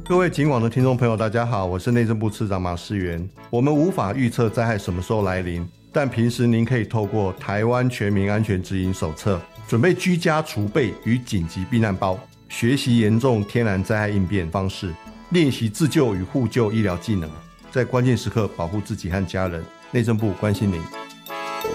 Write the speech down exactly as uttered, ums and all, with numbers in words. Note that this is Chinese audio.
各位警广的听众朋友大家好，我是内政部次长马世元。我们无法预测灾害什么时候来临，但平时您可以透过台湾全民安全指引手册，准备居家储备与紧急避难包，学习严重天然灾害应变方式，练习自救与互救医疗技能，在关键时刻保护自己和家人。内政部关心您。